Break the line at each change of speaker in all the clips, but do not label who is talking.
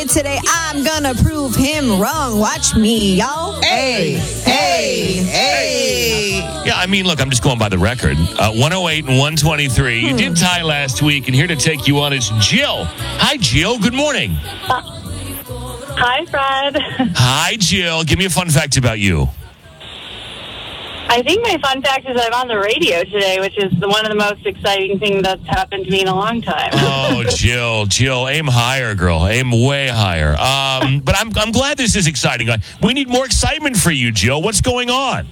Today, I'm gonna prove him wrong. Watch me, y'all.
Hey.
Yeah, I mean, look, I'm just going by the record. 108 and 123. You did tie last week, and here to take you on is Jill. Hi, Jill. Good morning.
Hi, Fred.
Hi, Jill. Give me a fun fact about you.
I think my fun fact is I'm on the radio today, which is one of the most exciting things that's happened to me in a long time.
Oh, Jill, aim higher, girl. Aim way higher. But I'm glad this is exciting. We need more excitement for you, Jill. What's going on?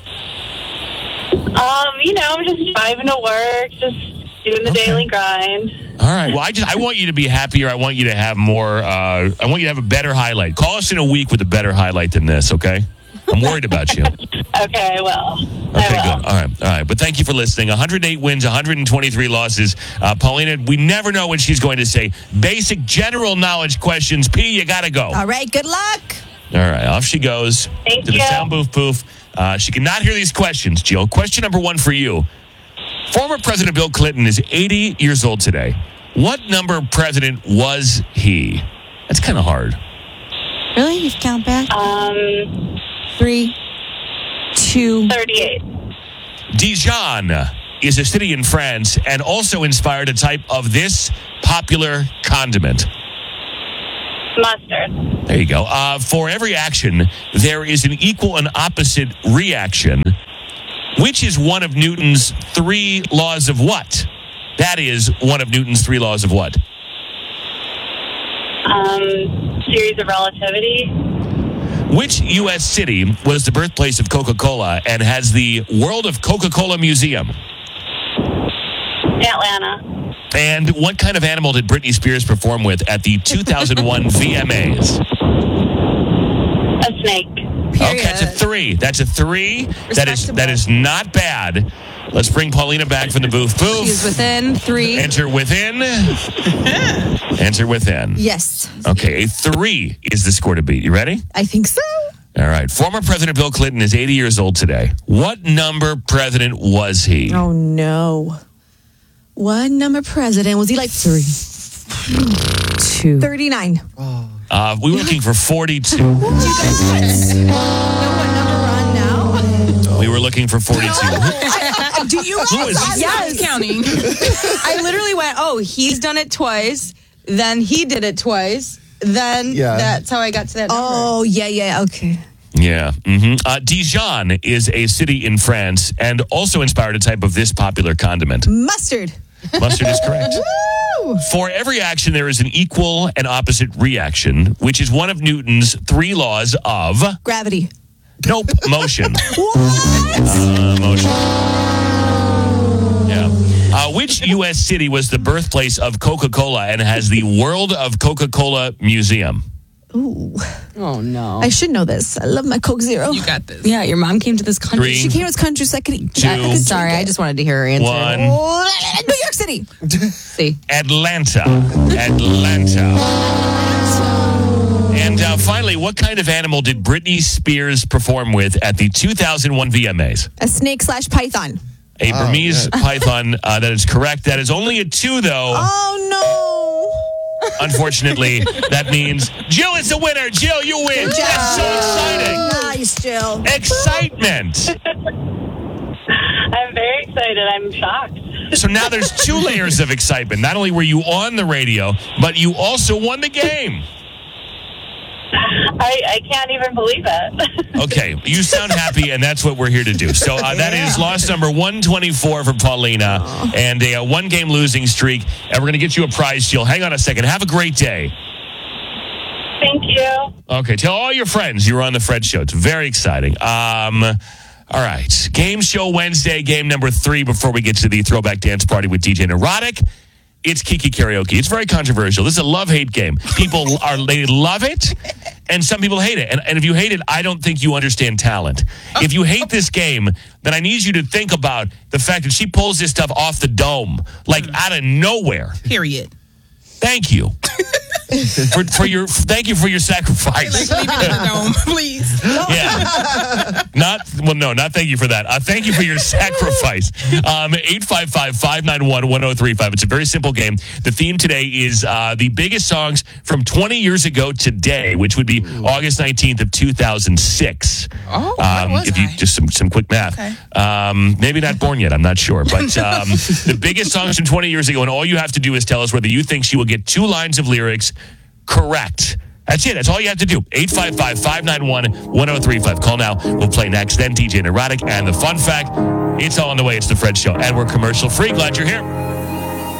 I'm just driving to work, just doing the daily grind.
All right. Well, I want you to be happier. I want you to have more. I want you to have a better highlight. Call us in a week with a better highlight than this, okay? I'm worried about you.
Okay, well.
Okay, good. All right. But thank you for listening. 108 wins, 123 losses. Paulina, we never know when she's going to say basic general knowledge questions. P, you got to go.
All right, good luck.
All right, off she goes.
Thank
to
you.
The sound booth poof. She cannot hear these questions, Jill. Question number one for you. Former President Bill Clinton is 80 years old today. What number president was he? That's kind of hard.
Really? You count back? 3, 2.
38.
Dijon is a city in France and also inspired a type of this popular condiment.
Mustard.
There you go. For every action, there is an equal and opposite reaction. Which is one of Newton's 3 laws of what? That is one of Newton's 3 laws of what?
Series of relativity.
Which U.S. city was the birthplace of Coca-Cola and has the World of Coca-Cola Museum?
Atlanta.
And what kind of animal did Britney Spears perform with at the 2001 VMAs?
A snake.
Okay, that's a 3. That is not bad. Let's bring Paulina back from the booth. Booth.
She's within 3.
Enter within. Enter within.
Yes.
Okay, a 3 is the score to beat. You ready?
I think so.
All right. Former President Bill Clinton is 80 years old today. What number president was he?
Oh, no. What number president? Was he like 3?
2.
39.
We were looking for 42.
Do you guys know what number we're on now?
We were looking for 42.
Do you guys?
Yes. Counting. I literally went, he's done it twice. Then he did it twice. Then that's how I got to that number.
Oh, yeah. Okay.
Yeah. Mm-hmm. Dijon is a city in France and also inspired a type of this popular condiment.
Mustard.
Mustard is correct.
Woo!
For every action, there is an equal and opposite reaction, which is one of Newton's 3 laws of...
Gravity.
Nope. Motion.
What?
Motion. Yeah. Which U.S. city was the birthplace of Coca-Cola and has the World of Coca-Cola Museum?
Ooh.
Oh, no.
I should know this. I love my Coke Zero.
You got this. Yeah, your mom came to this country.
3,
She came to this country so I could eat.
2,
Sorry, I just wanted to hear her answer.
1.
New York City.
See.
Atlanta. And finally, what kind of animal did Britney Spears perform with at the 2001 VMAs?
A snake/python.
A Burmese python. That is correct. That is only a 2, though.
Oh, no.
Unfortunately, that means Jill is the winner. Jill, you win.
Good job.
That's so exciting.
Nice, Jill.
Excitement.
I'm very excited. I'm shocked.
So now there's 2 layers of excitement. Not only were you on the radio, but you also won the game.
I can't even believe it.
Okay, you sound happy, and that's what we're here to do. So that is loss number 124 for Paulina, and a 1-game losing streak. And we're going to get you a prize, Jill. Hang on a second. Have a great day.
Thank you.
Okay, tell all your friends you were on the Fred Show. It's very exciting. All right, Game Show Wednesday, game number 3 before we get to the Throwback Dance Party with DJ Neurotic. It's Kiki Karaoke. It's very controversial. This is a love-hate game. They love it, and some people hate it. And if you hate it, I don't think you understand talent. If you hate this game, then I need you to think about the fact that she pulls this stuff off the dome, like out of nowhere.
Period.
Thank you. Thank you for your sacrifice.
Like, leave it in the dome, please.
Yeah. Not thank you for that. Thank you for your sacrifice. 855-591-1035. It's a very simple game. The theme today is the biggest songs from 20 years ago today, which would be August 19th of 2006.
Oh, what was
if you
I?
just some quick math.
Okay.
Maybe not born yet. I'm not sure. But the biggest songs from 20 years ago, and all you have to do is tell us whether you think she will get 2 lines of lyrics correct. That's it. That's all you have to do. 855-591-1035. Call now. We'll play next. Then DJ Neurotic and the fun fact. It's all on the way. It's the Fred Show. And we're commercial free. Glad you're here.